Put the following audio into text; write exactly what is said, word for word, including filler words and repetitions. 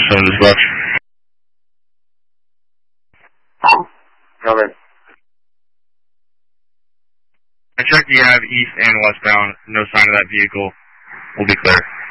seven dispatch. Over. I checked, you have east and westbound, no sign of that vehicle. We'll be clear.